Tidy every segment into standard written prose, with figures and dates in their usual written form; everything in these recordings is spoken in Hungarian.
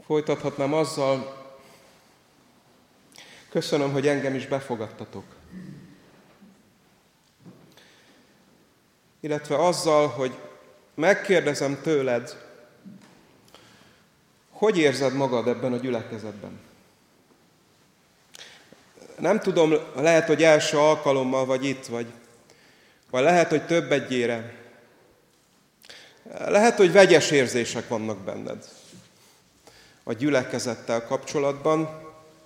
Folytathatnám azzal, köszönöm, hogy engem is befogadtatok. Illetve azzal, hogy megkérdezem tőled, hogy érzed magad ebben a gyülekezetben? Nem tudom, lehet, hogy első alkalommal vagy itt, vagy lehet, hogy több egyére. Lehet, hogy vegyes érzések vannak benned a gyülekezettel kapcsolatban.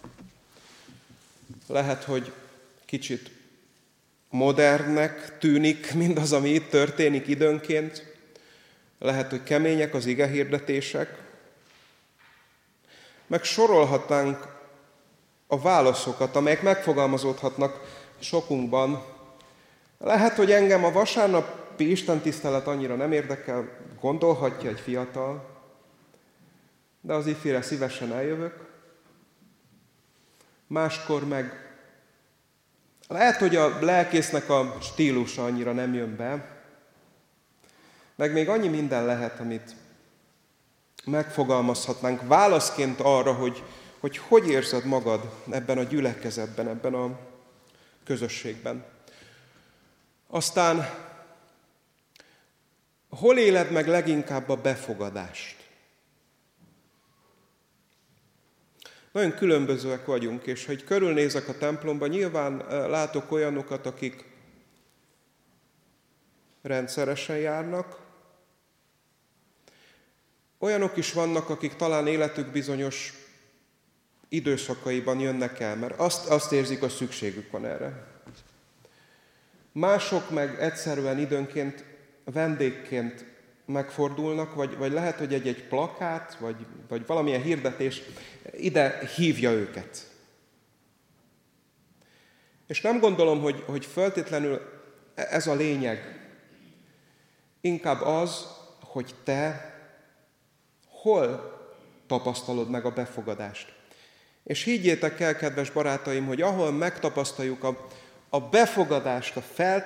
Lehet, hogy kicsit modernnek tűnik mindaz, ami itt történik időnként. Lehet, hogy kemények az igehirdetések. Meg sorolhatnánk a válaszokat, amelyek megfogalmazódhatnak sokunkban. Lehet, hogy engem a vasárnapi istentisztelet annyira nem érdekel, gondolhatja egy fiatal, de az ifire szívesen eljövök. Máskor meg lehet, hogy a lelkésznek a stílusa annyira nem jön be, meg még annyi minden lehet, amit megfogalmazhatnánk válaszként arra, hogy érzed magad ebben a gyülekezetben, ebben a közösségben. Aztán hol éled meg leginkább a befogadást? Nagyon különbözőek vagyunk, és ha körülnézek a templomban, nyilván látok olyanokat, akik rendszeresen járnak. Olyanok is vannak, akik talán életük bizonyos időszakaiban jönnek el, mert azt érzik, hogy szükségük van erre. Mások meg egyszerűen időnként vendégként megfordulnak, vagy lehet, hogy egy plakát, vagy valamilyen hirdetés ide hívja őket. És nem gondolom, hogy feltétlenül ez a lényeg. Inkább az, hogy te hol tapasztalod meg a befogadást. És higgyétek el, kedves barátaim, hogy ahol megtapasztaljuk a befogadást, a